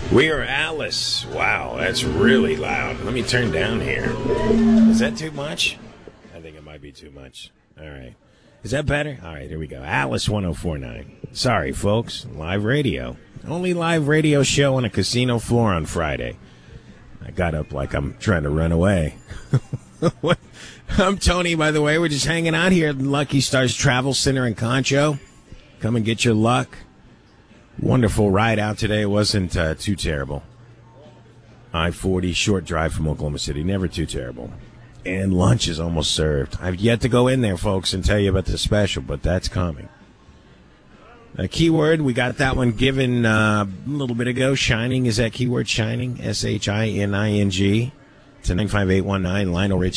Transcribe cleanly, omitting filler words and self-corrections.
We are Alice. Wow, that's really loud. Let me turn down here. Is that too much? I think it might be too much. All right. Is that better? All right, here we go. Alice 1049. Sorry, folks. Live radio. Only live radio show on a casino floor on Friday. I got up like I'm trying to run away. I'm Tony, by the way. We're just hanging out here at Lucky Stars Travel Center in Concho. Come and get your luck. Wonderful ride out today. It wasn't too terrible. I-40, short drive from Oklahoma City. Never too terrible. And lunch is almost served. I've yet to go in there, folks, and tell you about the special, but that's coming. A keyword, we got that one given a little bit ago. Shining is that keyword, shining, S-H-I-N-I-N-G, to 95819, Lionel Richie.